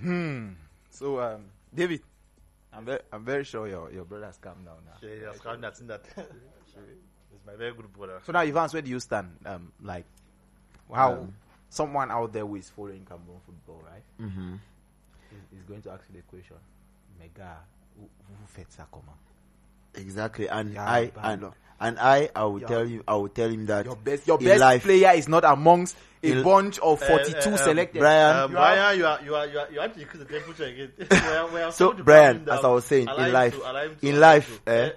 So, David, I'm very sure your brother has calmed down now. Yeah, he has calmed down. That he's my very good brother. So now, Evans, where do you stand? How someone out there who is following Cameroon football, right? Mm-hmm. Is going to ask you the question, Mega, who fets Akoma? Exactly, and Yeah, I will tell him that Your best life, player is not amongst a bunch of 42 selected. Brian, You have to increase the temperature again. So Brian, as I was saying, in life,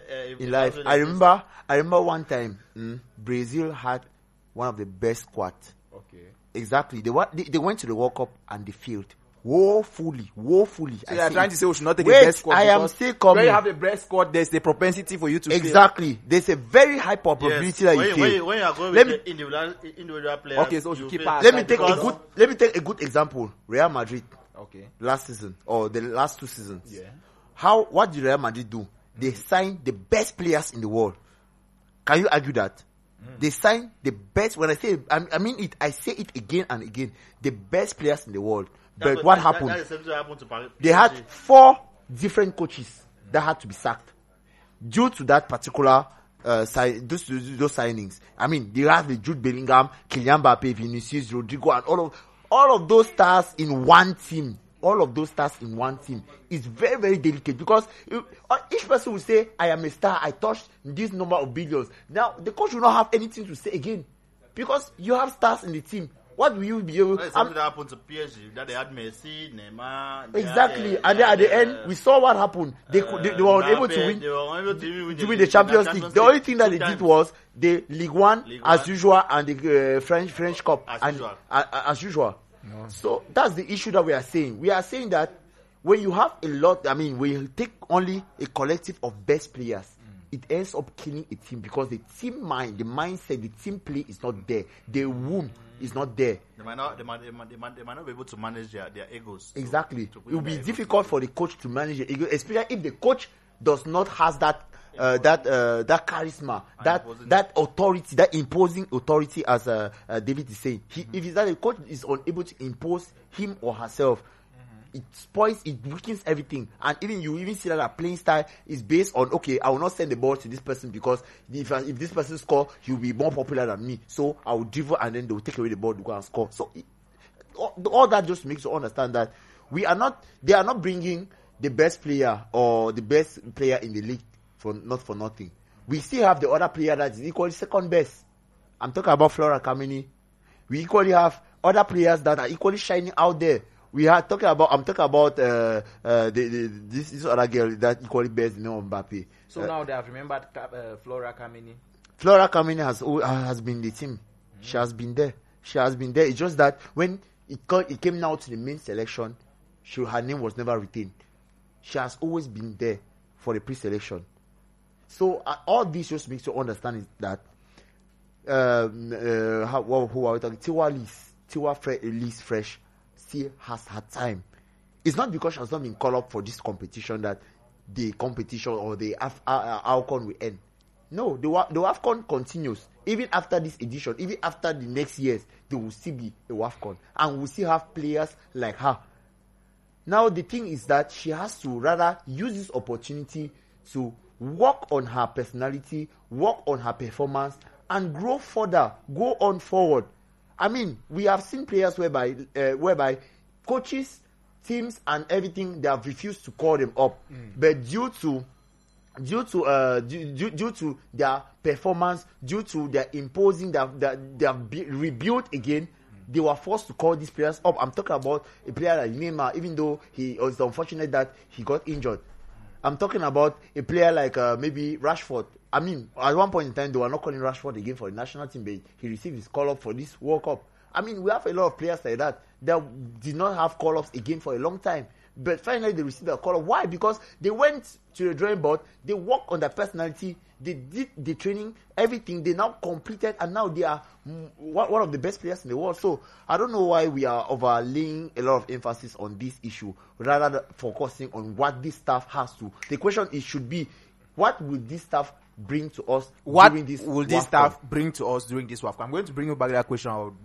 I remember one time, Brazil had one of the best squads. Okay. Exactly. They went to the World Cup and they failed. Woefully. So you are trying to say we should not take Wait, the best squad. I am still coming. When you have the best squad, there's a propensity for you to fail. Exactly. There's a very high probability that you fail. When you are going with the individual players, Okay, so you keep fail. us. Let me take a good example. Real Madrid Okay. last season or the last 2 seasons. Yeah. What did Real Madrid do? They signed the best players in the world. Can you argue that? They signed the best. When I say I mean it, I say it again and again. The best players in the world. But what happened? That is something that happened to Paris. They had 4 different coaches that had to be sacked due to that particular those signings. I mean, they have the Jude Bellingham, Kylian Mbappe, Vinicius, Rodrigo, and all of those stars in one team. All of those stars in one team is very, very delicate because each person will say, "I am a star. I touched this number of billions." Now the coach will not have anything to say again because you have stars in the team. What will you be able? That is something that happened to PSG. That they had Messi, Neymar. Exactly, and then at the end, we saw what happened. They were unable to win. They were unable to win the Champions League. The only thing that they did was the Ligue 1 as usual and the French Cup as usual. No. So that's the issue that we are saying. We are saying that when you have a lot, I mean, when you take only a collective of best players, it ends up killing a team because the team mind, the mindset, the team play is not there. The womb is not there. They might not be able to manage their egos. Exactly. It will be difficult for the coach to manage the ego, especially if the coach does not has that charisma, that authority, that imposing authority, as David is saying. If it's that the coach is unable to impose him or herself, it spoils, it weakens everything. And you see that our playing style is based on, okay, I will not send the ball to this person because if this person score, he'll be more popular than me. So I will dribble and then they will take away the ball to go and score. So all that just makes you understand that they are not bringing the best player or the best player in the league not for nothing. We still have the other player that is equally second best. I'm talking about Flora Kamini. We equally have other players that are equally shining out there. I'm talking about this other girl that equally bears the name of Mbappe. So now they have remembered Flora Kamini. Flora Kamini has been the team. She has been there. It's just that when it came now to the main selection, her name was never retained. She has always been there for the pre-selection. So all this just makes you understand is that who are we talking? Tiwa Elise Fresh still has her time. It's not because she has not been called up for this competition that the competition or the AFCON will end. No, the AFCON continues. Even after this edition, even after the next years, there will still be a AFCON. And we'll still have players like her. Now, the thing is that she has to rather use this opportunity to work on her personality, work on her performance, and grow further, go on forward. I mean, we have seen players whereby coaches, teams, and everything, they have refused to call them up, but due to their performance, due to their imposing, they have rebuilt again. They were forced to call these players up. I'm talking about a player like Neymar, even though he was unfortunate that he got injured. I'm talking about a player like maybe Rashford. I mean, at one point in time, they were not calling Rashford again for the national team, but he received his call-up for this World Cup. I mean, we have a lot of players like that did not have call-ups again for a long time. But finally, they received a call-up. Why? Because they went to the drawing board, they worked on their personality, they did the training, everything. They now completed, and now they are one of the best players in the world. So I don't know why we are overlaying a lot of emphasis on this issue rather than focusing on what this staff has to. The question should be, what will this staff bring to us during this? What will this staff bring to us during this WAFCON? I'm going to bring you back that question.